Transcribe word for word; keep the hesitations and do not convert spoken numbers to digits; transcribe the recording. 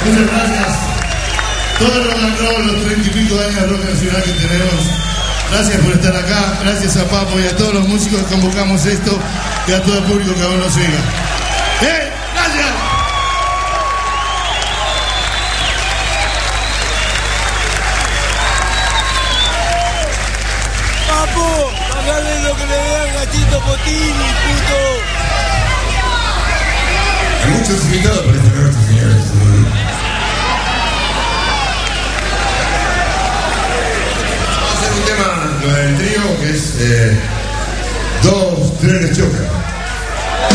Muchas gracias. Todo el rock and roll, los treinta y pico de años de rock nacional que tenemos. Gracias por estar acá. Gracias a Papo y a todos los músicos que convocamos esto y a todo el público que aún nos siga. ¡Eh! ¡Gracias! Papo, pagale lo que le dé al gatito Potini, puto. Hay muchos invitados por esta noche.